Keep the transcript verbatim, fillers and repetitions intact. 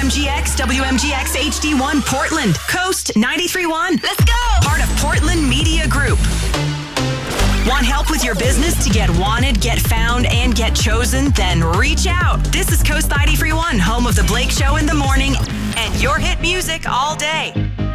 M G X, W M G X H D one Portland, Coast ninety-three point one. Let's go! Part of Portland Media Group. Want help with your business to get wanted, get found, and get chosen? Then reach out. This is Coast ninety-three point one, home of The Blake Show in the morning and your hit music all day.